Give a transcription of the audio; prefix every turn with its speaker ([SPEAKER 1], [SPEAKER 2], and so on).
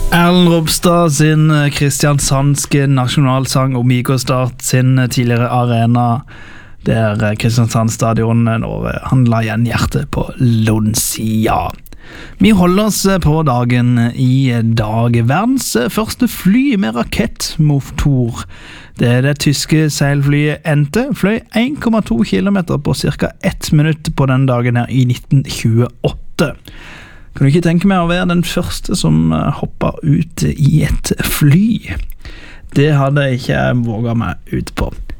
[SPEAKER 1] Erlend Ropstad sin kristiansandske nasjonalsang Omigo Start sin tidligere arena der Kristiansand stadion nå han la igjen hjertet på Lonsia. Vi holder oss på dagen i dag. Verdens første fly med rakettmotor. Det tyske seilflyet Ente fløy 1,2 kilometer på cirka 1 minutt på den dagen her i 1928. Kan du ikke tenke meg å være den første som hopper ut i et fly? Det hadde jeg ikke våget meg ut på.